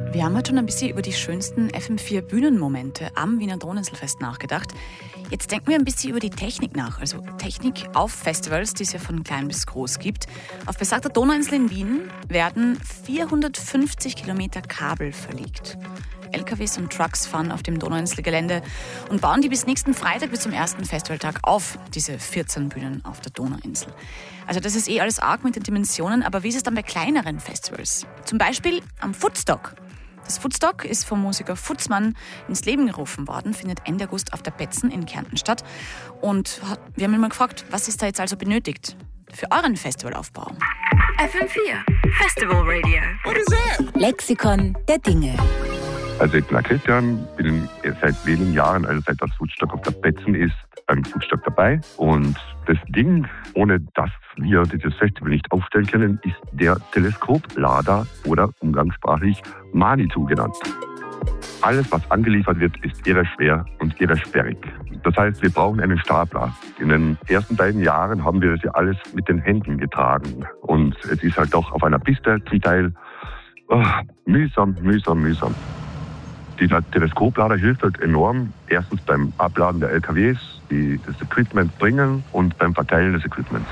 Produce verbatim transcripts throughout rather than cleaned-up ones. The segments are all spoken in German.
Wir haben heute schon ein bisschen über die schönsten F M vier Bühnenmomente am Wiener Donauinselfest nachgedacht. Jetzt denken wir ein bisschen über die Technik nach, also Technik auf Festivals, die es ja von klein bis groß gibt. Auf besagter Donauinsel in Wien werden vierhundertfünfzig Kilometer Kabel verlegt. L K Ws und Trucks fahren auf dem Donauinselgelände und bauen die bis nächsten Freitag, bis zum ersten Festivaltag auf, diese vierzehn Bühnen auf der Donauinsel. Also das ist eh alles arg mit den Dimensionen, aber wie ist es dann bei kleineren Festivals? Zum Beispiel am Footstock. Das Footstock ist vom Musiker Futzmann ins Leben gerufen worden, findet Ende August auf der Betzen in Kärnten statt. Und wir haben ihn mal gefragt, was ist da jetzt also benötigt für euren Festivalaufbau? F M vier Festival Radio. What is that? Lexikon der Dinge. Also ich bin der Christian, bin seit wenigen Jahren, also seit das Footstock auf der Betzen ist, beim Footstock dabei. Und das Ding, ohne dass wir dieses Festival nicht aufstellen können, ist der Teleskoplader oder umgangssprachlich Manitou genannt. Alles, was angeliefert wird, ist irre schwer und irre sperrig. Das heißt, wir brauchen einen Stapler. In den ersten beiden Jahren haben wir das ja alles mit den Händen getragen. Und es ist halt doch auf einer Piste zum Teil oh, mühsam, mühsam, mühsam. Dieser Teleskoplader hilft halt enorm. Erstens beim Abladen der L K Ws, die das Equipment bringen, und beim Verteilen des Equipments.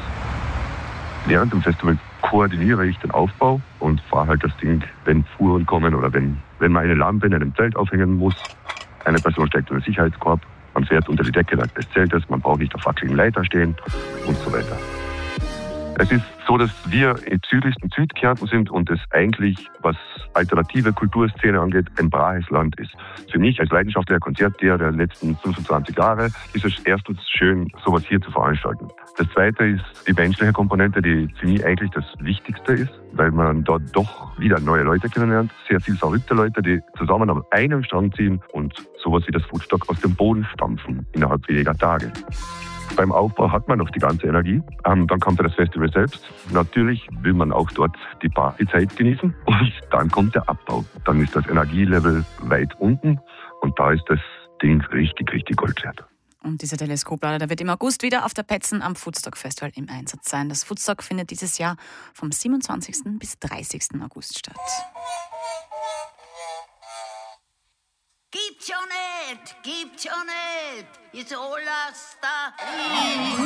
Während dem Festival koordiniere ich den Aufbau und fahre halt das Ding, wenn Fuhren kommen oder wenn, wenn man eine Lampe in einem Zelt aufhängen muss. Eine Person steckt in den Sicherheitskorb, man fährt unter die Decke des Zeltes, man braucht nicht auf wackeligen Leiter stehen und so weiter. Es ist so, dass wir im südlichsten Südkärnten sind und es eigentlich, was alternative Kulturszene angeht, ein braves Land ist. Für mich als leidenschaftlicher Konzertgeher der letzten fünfundzwanzig Jahre ist es erstens schön, sowas hier zu veranstalten. Das Zweite ist die menschliche Komponente, die für mich eigentlich das Wichtigste ist, weil man dort doch wieder neue Leute kennenlernt, sehr viele verrückte Leute, die zusammen auf einem Strang ziehen und sowas wie das Footstock aus dem Boden stampfen innerhalb weniger Tage. Beim Aufbau hat man noch die ganze Energie. Ähm, dann kommt das Festival selbst. Natürlich will man auch dort die Partyzeit genießen. Und dann kommt der Abbau. Dann ist das Energielevel weit unten. Und da ist das Ding richtig, richtig Gold wert. Und dieser Teleskoplader, der wird im August wieder auf der Betzen am Footstock Festival im Einsatz sein. Das Footstock findet dieses Jahr vom siebenundzwanzigsten bis dreißigsten August statt. Gibt's schon nicht, gibt's schon nicht, ist alles da.